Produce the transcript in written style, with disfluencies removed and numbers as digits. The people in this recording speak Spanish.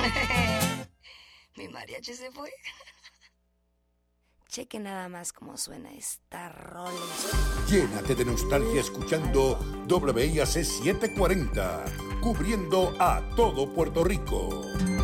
Mi mariachi se fue. Cheque nada más cómo suena esta rola. Llénate de nostalgia escuchando WIAC 740, cubriendo a todo Puerto Rico.